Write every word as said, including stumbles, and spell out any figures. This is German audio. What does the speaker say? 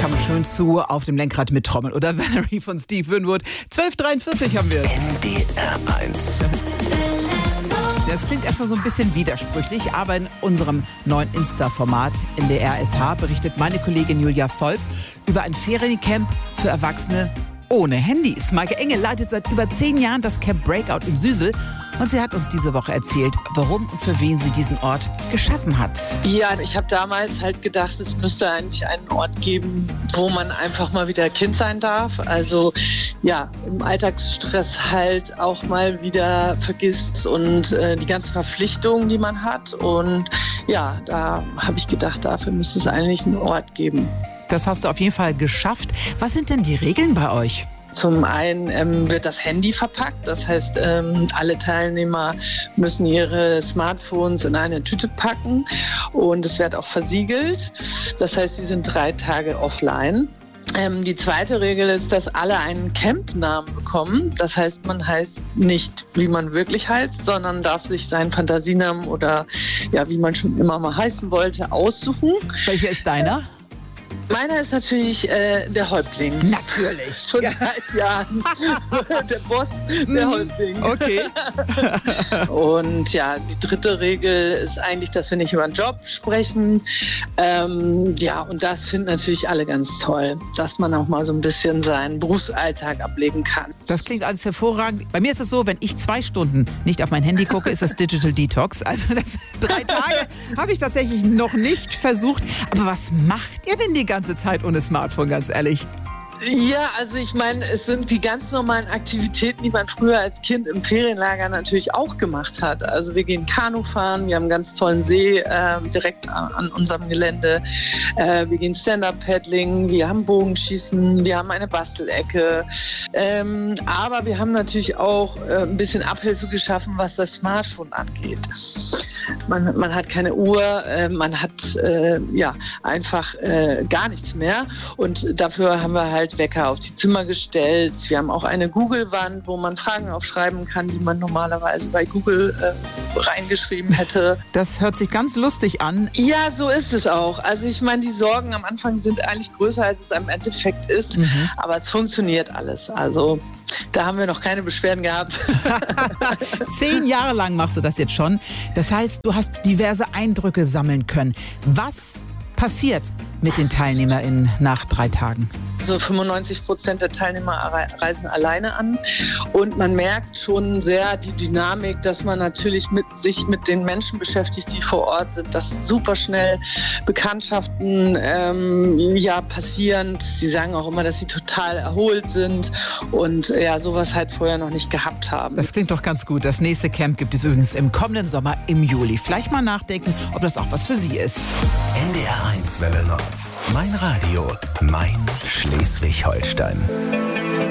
Kam schön zu auf dem Lenkrad mit Trommel oder Valerie von Steve Winwood. zwölf Uhr dreiundvierzig haben wir es. N D R eins. Das klingt erstmal so ein bisschen widersprüchlich, aber in unserem neuen Insta-Format N D R S H berichtet meine Kollegin Julia Volk über ein Feriencamp für Erwachsene ohne Handys. Maike Engel leitet seit über zehn Jahren das Camp Breakout in Süsel und sie hat uns diese Woche erzählt, warum und für wen sie diesen Ort geschaffen hat. Ja, ich habe damals halt gedacht, es müsste eigentlich einen Ort geben, wo man einfach mal wieder Kind sein darf. Also ja, im Alltagsstress halt auch mal wieder vergisst und äh, die ganzen Verpflichtungen, die man hat. Und ja, da habe ich gedacht, dafür müsste es eigentlich einen Ort geben. Das hast du auf jeden Fall geschafft. Was sind denn die Regeln bei euch? Zum einen ähm, wird das Handy verpackt, das heißt, ähm, alle Teilnehmer müssen ihre Smartphones in eine Tüte packen und es wird auch versiegelt. Das heißt, sie sind drei Tage offline. Ähm, die zweite Regel ist, dass alle einen Campnamen bekommen. Das heißt, man heißt nicht, wie man wirklich heißt, sondern darf sich seinen Fantasienamen oder ja, wie man schon immer mal heißen wollte, aussuchen. Welcher ist deiner? Meiner ist natürlich äh, der Häuptling. Natürlich. Schon ja. seit Jahren. Der Boss, der Häuptling. Okay. Und ja, die dritte Regel ist eigentlich, dass wir nicht über den Job sprechen. Ähm, ja, und das finden natürlich alle ganz toll, dass man auch mal so ein bisschen seinen Berufsalltag ablegen kann. Das klingt alles hervorragend. Bei mir ist es so, wenn ich zwei Stunden nicht auf mein Handy gucke, ist das Digital Detox. Also das drei Tage habe ich tatsächlich noch nicht versucht. Aber was macht ihr denn die ganze Zeit ohne Smartphone, ganz ehrlich? Ja, also ich meine, es sind die ganz normalen Aktivitäten, die man früher als Kind im Ferienlager natürlich auch gemacht hat. Also wir gehen Kanu fahren, wir haben einen ganz tollen See äh, direkt an unserem Gelände. Äh, wir gehen Stand-Up-Paddling, wir haben Bogenschießen, wir haben eine Bastelecke. Ähm, aber wir haben natürlich auch äh, ein bisschen Abhilfe geschaffen, was das Smartphone angeht. Man, man hat keine Uhr, äh, man hat äh, ja einfach äh, gar nichts mehr. Und dafür haben wir halt Wecker auf die Zimmer gestellt. Wir haben auch eine Google-Wand, wo man Fragen aufschreiben kann, die man normalerweise bei Google äh, reingeschrieben hätte. Das hört sich ganz lustig an. Ja, so ist es auch. Also ich meine, die Sorgen am Anfang sind eigentlich größer, als es im Endeffekt ist. Mhm. Aber es funktioniert alles. Also da haben wir noch keine Beschwerden gehabt. Zehn Jahre lang machst du das jetzt schon. Das heißt, du hast diverse Eindrücke sammeln können. Was passiert mit den TeilnehmerInnen nach drei Tagen? So fünfundneunzig Prozent der Teilnehmer reisen alleine an und man merkt schon sehr die Dynamik, dass man natürlich mit sich mit den Menschen beschäftigt, die vor Ort sind, dass super schnell Bekanntschaften ähm, ja passieren. Sie sagen auch immer, dass sie total erholt sind und ja sowas halt vorher noch nicht gehabt haben. Das klingt doch ganz gut. Das nächste Camp gibt es übrigens im kommenden Sommer im Juli. Vielleicht mal nachdenken, ob das auch was für Sie ist. N D R eins Welle Nord. Mein Radio, mein Schleswig-Holstein.